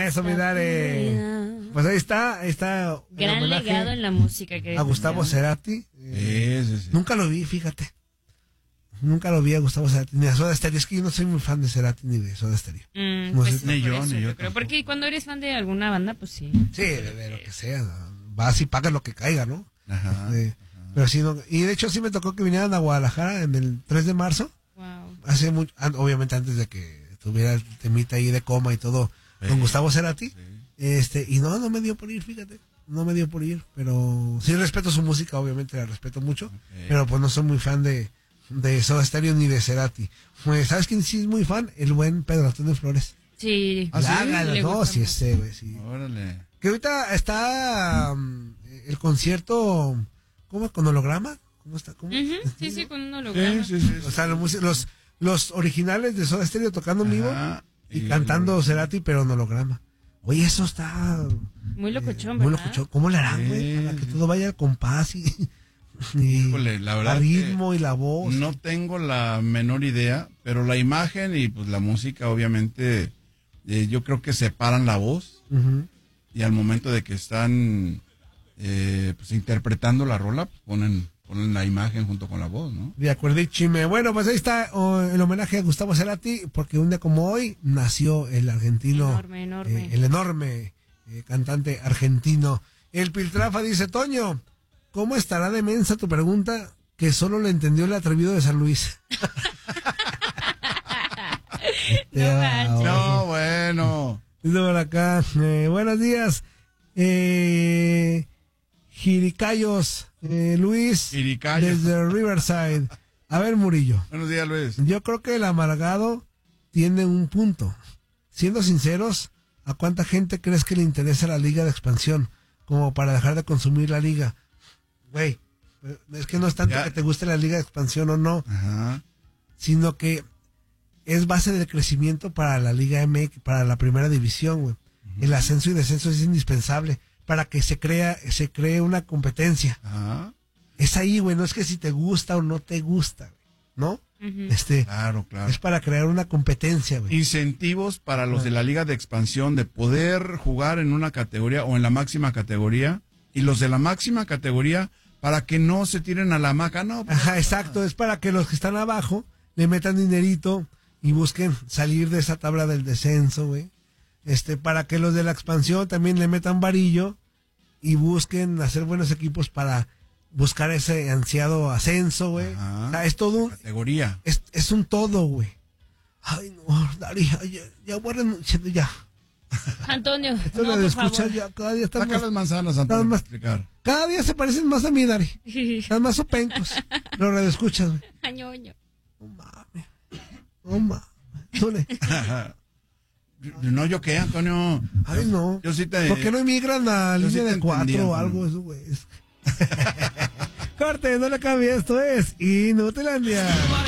Eso, mi Dare. Pues ahí está. Gran legado en la música. A Gustavo Cerati. Sí. Nunca lo vi, fíjate. Nunca lo vi a Gustavo Cerati, ni a Soda Stereo. Es que yo no soy muy fan de Cerati ni de Soda Stereo. Pues ni yo creo. Porque cuando eres fan de alguna banda, pues sí. Sí, de lo que sea. Vas y pagas lo que caiga, ¿no? Ajá. Pero sí, no. Y de hecho sí me tocó que vinieran a Guadalajara en el 3 de marzo. Wow. Hace mucho, obviamente antes de que tuviera el temita ahí de coma y todo, con Gustavo Cerati. Y no me dio por ir, fíjate. No me dio por ir, pero sí respeto su música, obviamente la respeto mucho. Pero pues no soy muy fan de Soda Stereo ni de Cerati. Pues, ¿sabes quién sí es muy fan? El buen Pedro Antonio Flores. Sí. Sí. Órale. Que ahorita está el concierto, ¿cómo? ¿Con holograma? ¿Cómo está? ¿Cómo? Sí, con un holograma. Sí. O sea, los originales de Soda Stereo tocando en vivo y cantando Cerati, pero en holograma. Oye, eso está muy locochón, muy ¿verdad? locochón. ¿Cómo le harán, güey? Para que todo vaya al compás y Híjole, la verdad al ritmo y la voz. No tengo la menor idea, pero la imagen y pues la música, obviamente, yo creo que separan la voz. Y al momento de que están pues interpretando la rola, pues ponen la imagen junto con la voz, ¿no? De acuerdo, Chime. Bueno, pues ahí está el homenaje a Gustavo Cerati, porque un día como hoy nació el argentino, el enorme cantante argentino. El Piltrafa dice: Toño, ¿cómo estará de mensa tu pregunta que solo le entendió el atrevido de San Luis? No, bueno. Dice por acá, buenos días, Jiricayos, Luis, desde Riverside. A ver, Murillo. Buenos días, Luis. Yo creo que el amargado tiene un punto. Siendo sinceros, ¿a cuánta gente crees que le interesa la liga de expansión como para dejar de consumir la liga? Güey, es que no es tanto que te guste la liga de expansión o no, sino que es base del crecimiento para la Liga MX, para la primera división, güey. El ascenso y descenso es indispensable para que se cree una competencia. Es ahí, güey, no es que si te gusta o no te gusta, ¿no? Claro. Es para crear una competencia, güey. Incentivos para los de la Liga de Expansión de poder jugar en una categoría o en la máxima categoría, y los de la máxima categoría para que no se tiren a la hamaca, ¿no? Exacto, es para que los que están abajo le metan dinerito y busquen salir de esa tabla del descenso, güey. Para que los de la expansión también le metan varillo y busquen hacer buenos equipos para buscar ese ansiado ascenso, güey. O sea, es todo categoría. Es un todo, güey. Ay, no, Dari, ya voy renunciando ya. Antonio, esto no, lo escuchas ya, cada día están más... las manzanas, Antonio, más, explicar. Cada día se parecen más a mí, Dari. Están más opencos. Lo redescuchas, güey. Añoño. No mames. Sule. No, ¿yo qué, Antonio? Ay, no. Yo sí te... ¿Por qué no emigran a línea de 4 o algo? Eso, güey. Corte, no le cambie. Esto es Inutilandia.